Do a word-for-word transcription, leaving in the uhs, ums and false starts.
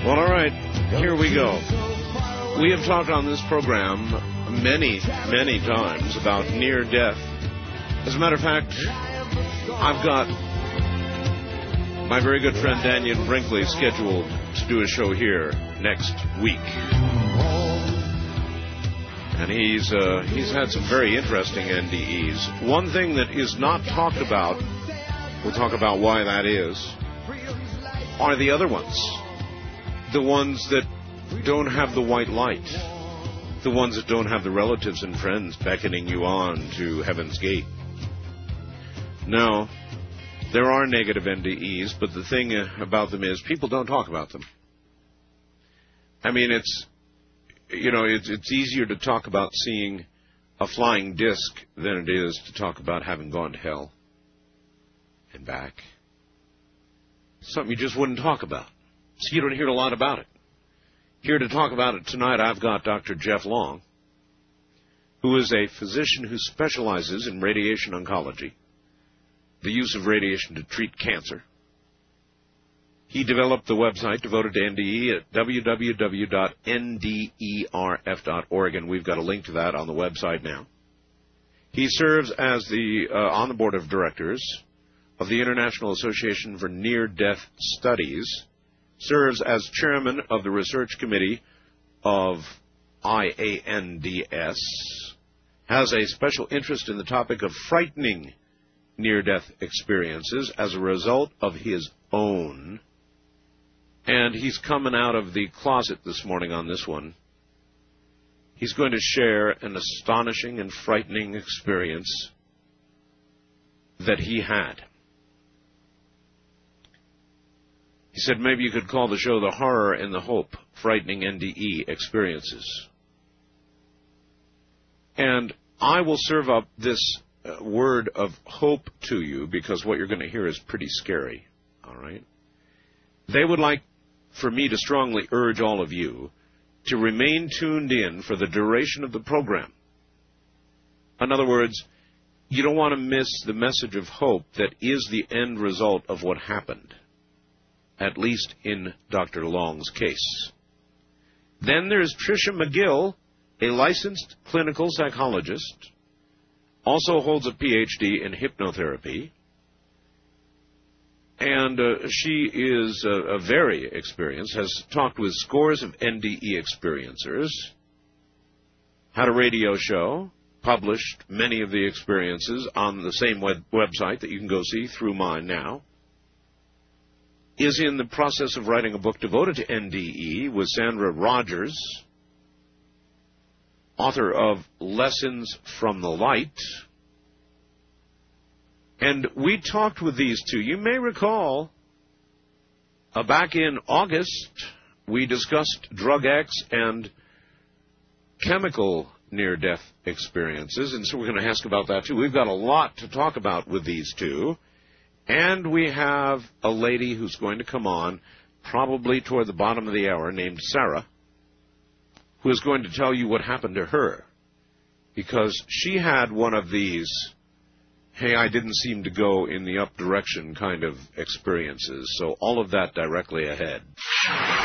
Well, all right, here we go. We have talked on this program many, many times about near death. As a matter of fact, I've got my very good friend Daniel Brinkley scheduled to do a show here next week. And he's uh, he's had some very interesting N D Es. One thing that is not talked about, we'll talk about why that is, are the other ones. The ones that don't have the white light. The ones that don't have the relatives and friends beckoning you on to Heaven's Gate. No, there are negative N D Es, but the thing about them is people don't talk about them. I mean, it's, you know, it's, it's easier to talk about seeing a flying disc than it is to talk about having gone to hell and back. Something you just wouldn't talk about. So you don't hear a lot about it. Here to talk about it tonight, I've got Doctor Jeff Long, who is a physician who specializes in radiation oncology, the use of radiation to treat cancer. He developed the website devoted to N D E at w w w dot n d e r f dot org, and we've got a link to that on the website now. He serves as the uh, on the board of directors of the International Association for Near-Death Studies, serves as chairman of the research committee of I A N D S, has a special interest in the topic of frightening near-death experiences as a result of his own. And he's coming out of the closet this morning on this one. He's going to share an astonishing and frightening experience that he had. He said maybe you could call the show The Horror and the Hope, Frightening N D E Experiences. And I will serve up this uh, word of hope to you because what you're going to hear is pretty scary, all right? They would like for me to strongly urge all of you to remain tuned in for the duration of the program. In other words, you don't want to miss the message of hope that is the end result of what happened, at least in Doctor Long's case. Then there's Tricia McGill, a licensed clinical psychologist, also holds a P H D in hypnotherapy, and uh, she is uh, uh, very experienced, has talked with scores of N D E experiencers, had a radio show, published many of the experiences on the same web- website that you can go see through mine now, is in the process of writing a book devoted to N D E with Sandra Rogers, author of Lessons from the Light. And we talked with these two. You may recall, uh, back in August, we discussed drug X and chemical near-death experiences, and so we're going to ask about that too. We've got a lot to talk about with these two. And we have a lady who's going to come on probably toward the bottom of the hour named Sarah, who is going to tell you what happened to her. Because she had one of these, hey, I didn't seem to go in the up direction kind of experiences. So all of that directly ahead.